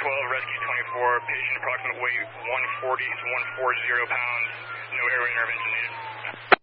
12, Rescue 24, patient approximate weight 140 to 140 pounds, no airway intervention needed.